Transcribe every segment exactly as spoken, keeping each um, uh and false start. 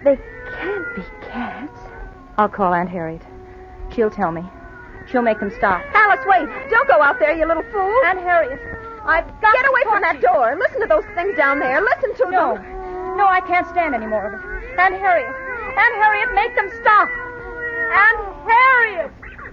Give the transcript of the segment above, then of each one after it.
They can't be cats. I'll call Aunt Harriet. She'll tell me. She'll make them stop. Alice, wait. Don't go out there, you little fool. Aunt Harriet, I've got Get to away talk from that to you. door. Listen to those things down there. Listen to No. them. No, I can't stand any more of it. Aunt Harriet. Aunt Harriet, make them stop. Aunt Harriet.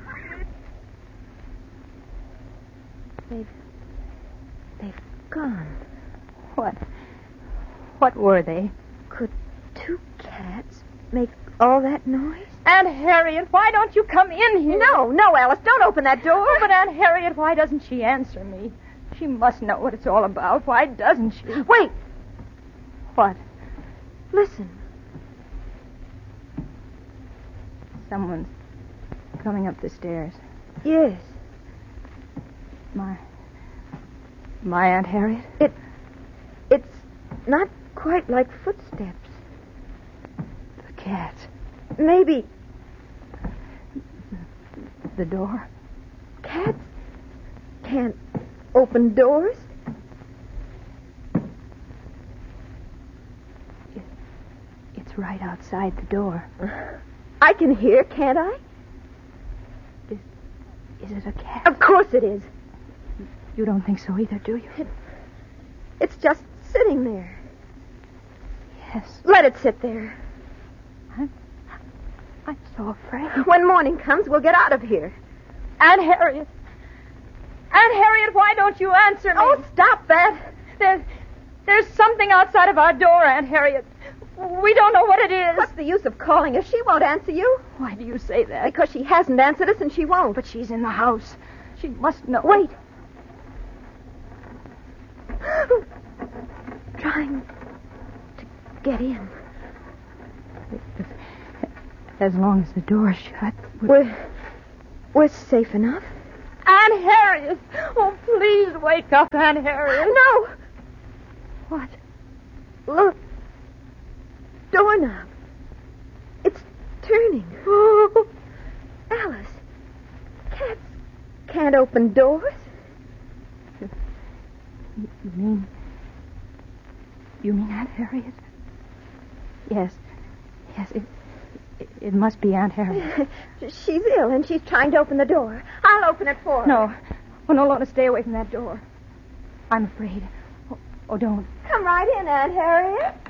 They've... They've gone. What? What were they? Could two cats make all that noise? Aunt Harriet, why don't you come in here? No, no, Alice, don't open that door. Oh, but Aunt Harriet, why doesn't she answer me? She must know what it's all about. Why doesn't she? Wait. What? Listen. Someone's coming up the stairs. Yes. My... My Aunt Harriet? It... It's not quite like footsteps. The cat. Maybe The door? cats can't open doors. It, it's right outside the door. I can hear, can't I? Is, is it a cat? Of course it is. You don't think so either, do you? It, it's just sitting there. Yes. Let it sit there. I'm, I'm so afraid. When morning comes, we'll get out of here. Aunt Harriet. Aunt Harriet, why don't you answer me? Oh, stop that. There's, there's something outside of our door, Aunt Harriet. We don't know what it is. What's the use of calling her? She won't answer you. Why do you say that? Because she hasn't answered us and she won't. But she's in the house. She must know. Wait. Trying to get in. As long as the door's shut. We're, we're safe enough. Aunt Harriet! Oh, please wake up, Aunt Harriet. No. What? Look. Doorknob. It's turning. Oh. Alice. Cats can't open doors. You mean... You mean Aunt Harriet? Yes. Yes, it, it, it must be Aunt Harriet. She's ill and she's trying to open the door. I'll open it for her. No. Oh, no, Lorna, stay away from that door. I'm afraid. Oh, oh don't. Come right in, Aunt Harriet.